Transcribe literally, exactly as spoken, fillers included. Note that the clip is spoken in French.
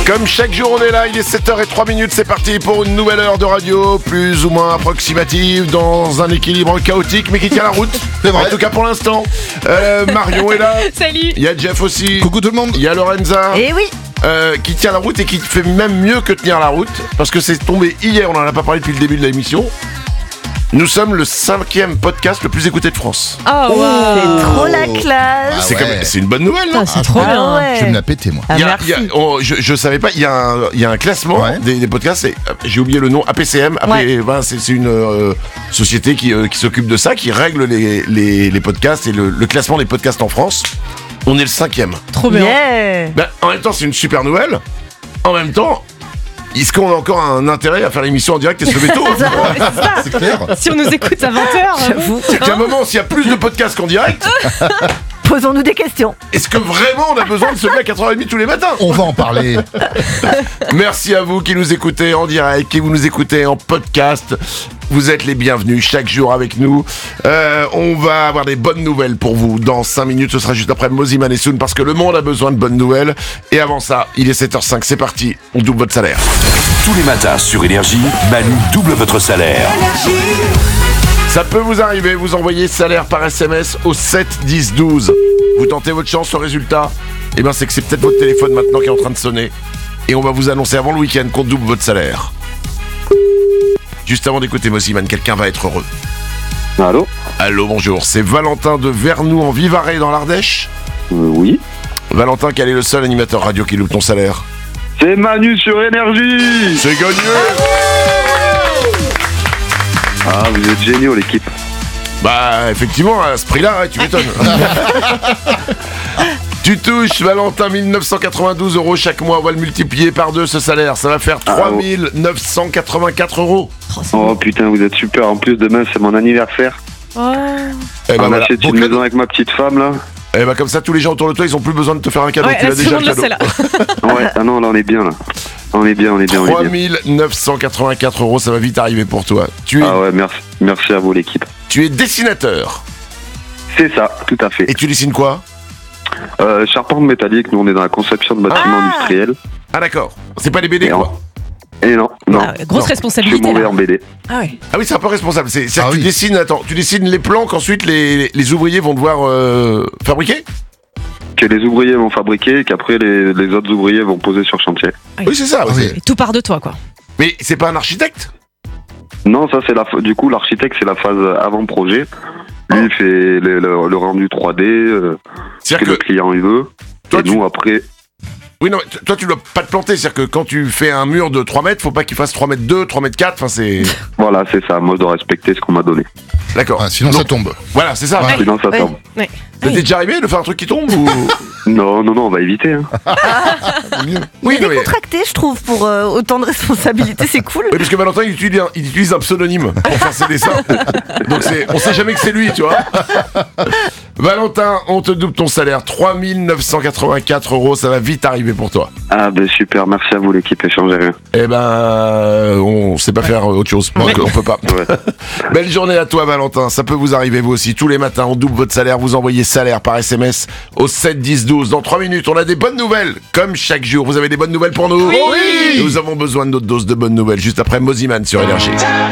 Comme chaque jour on est là, il est sept heures zéro trois minutes, c'est parti pour une nouvelle heure de radio, plus ou moins approximative, dans un équilibre chaotique mais qui tient la route. C'est vrai. En tout cas pour l'instant. Euh, Marion est là. Salut. Il y a Jeff aussi. Coucou tout le monde. Il y a Lorenza. Eh oui. Euh, qui tient la route et qui fait même mieux que tenir la route, parce que c'est tombé hier, on en a pas parlé depuis le début de l'émission. Nous sommes le cinquième podcast le plus écouté de France. Oh, wow. C'est trop la classe. Ah c'est, ouais. comme- c'est une bonne nouvelle, non? Ah, c'est trop Ah bien. ouais. Je vais me la péter, moi. Ah, Il y a- merci. il y a- oh, je, je savais pas, il y, a un- il y a un classement Ouais. des, des podcasts, c'est- j'ai oublié le nom, A P C M, A P, Ouais. ben, c'est, c'est une euh, société qui, euh, qui s'occupe de ça, qui règle les, les, les podcasts et le, le classement des podcasts en France. On est le cinquième. Trop bien. Yeah. Ben, en même temps, c'est une super nouvelle. En même temps, est-ce qu'on a encore un intérêt à faire l'émission en direct et se lever tôt? C'est clair. Si on nous écoute à vingt heures. J'avoue. C'est qu'à un moment, s'il y a plus de podcasts qu'en direct, Posons-nous des questions. est-ce que vraiment on a besoin de se lever à quatre heures trente tous les matins? On va en parler. Merci à vous qui nous écoutez en direct, qui vous nous écoutez en podcast. Vous êtes les bienvenus chaque jour avec nous. Euh, on va avoir des bonnes nouvelles pour vous dans cinq minutes. Ce sera juste après Moziman et Soun parce que le monde a besoin de bonnes nouvelles. Et avant ça, il est sept heures cinq, c'est parti. On double votre salaire. Tous les matins sur Énergie, Manu double votre salaire. Ça peut vous arriver, vous envoyez salaire par S M S au sept dix douze. Vous tentez votre chance, au résultat, eh ben c'est que c'est peut-être votre téléphone maintenant qui est en train de sonner. Et on va vous annoncer avant le week-end qu'on double votre salaire. Juste avant d'écouter Moziman, quelqu'un va être heureux. Allô? Allô, bonjour, c'est Valentin de Vernoux en Vivarais dans l'Ardèche. Euh, oui. Valentin, quel est le seul animateur radio qui loupe ton salaire? C'est Manu sur Énergie. C'est gagné. Ah, vous êtes géniaux, l'équipe. Bah, effectivement, à ce prix-là, ouais, tu m'étonnes. Tu touches, Valentin, mille neuf cent quatre-vingt-douze euros chaque mois. On va le multiplier par deux, ce salaire. Ça va faire trois mille neuf cent quatre-vingt-quatre euros. Oh putain, vous êtes super. En plus, demain, c'est mon anniversaire. Oh. Eh ben, On voilà. achète Pour une que- maison avec ma petite femme, là. Eh ben, comme ça, tous les gens autour de toi, ils ont plus besoin de te faire un cadeau. Ouais, tu là, l'as c'est déjà bon le de le cadeau. celle-là. Ouais, ah non, là, on est bien, là. On est bien, on est bien, on est trois bien. mille neuf cent quatre-vingt-quatre euros, ça va vite arriver pour toi. Tu es, Ah ouais, merci, merci à vous, l'équipe. tu es dessinateur. C'est ça, tout à fait. Et tu dessines quoi? Euh, charpente métallique, nous, on est dans la conception de bâtiments Ah. industriels. Ah, d'accord. C'est pas les B D, Et quoi. Et non, non. Ah ouais, grosse Non. Je suis responsabilité. mauvais Là. en B D. Ah ouais. Ah oui, c'est un peu responsable. C'est, c'est-à-dire Ah que tu oui. dessines, attends, tu dessines les plans qu'ensuite les, les ouvriers vont devoir euh, fabriquer? Que les ouvriers vont fabriquer et qu'après, les, les autres ouvriers vont poser sur chantier. Oui. Oui, c'est ça. Ah c'est- oui. Et tout part de toi, quoi. Mais c'est pas un architecte? Non, ça c'est la fa- du coup l'architecte c'est la phase avant projet. Lui il fait le, le- le rendu trois D euh, que C'est-à-dire le que, client il veut. Toi, et tu- nous après oui, non, t- toi tu dois pas te planter. C'est-à-dire que quand tu fais un mur de trois mètres, faut pas qu'il fasse trois mètres deux, trois mètres quatre. Enfin, c'est. voilà c'est ça. Moi je dois respecter ce qu'on m'a donné. D'accord. Ah, sinon, Donc, ça tombe. Voilà, c'est ça. Ouais. Sinon ça Ouais. tombe. Ouais. Ça t'est déjà arrivé de faire un truc qui tombe ou... Non non non on va éviter. Hein. Mieux. Oui, Il non, est mais... décontracté, je trouve, pour euh, autant de responsabilités, c'est cool. Oui, parce que Valentin, il utilise, un, il utilise un pseudonyme pour faire ses dessins. Donc c'est, on sait jamais que c'est lui, tu vois. Valentin, on te double ton salaire, trois mille neuf cent quatre-vingt-quatre euros, ça va vite arriver pour toi. Ah ben super merci à vous l'équipe échangez rien. Eh ben, euh, on sait pas faire autre chose, donc on peut pas. Ouais. Belle journée à toi, Valentin, ça peut vous arriver vous aussi. Tous les matins, on double votre salaire, vous envoyez salaire par S M S au sept dix douze. Dans trois minutes, on a des bonnes nouvelles, comme chaque jour. Vous avez des bonnes nouvelles pour nous? Oui. Nous avons besoin de notre dose de bonnes nouvelles, juste après Moziman sur Énergie.